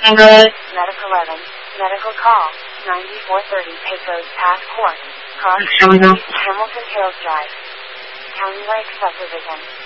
Medic 11, medical call, 9430 Pecos Pass Court, Cross Street, Hamilton Hills Drive. County Lake Subdivision.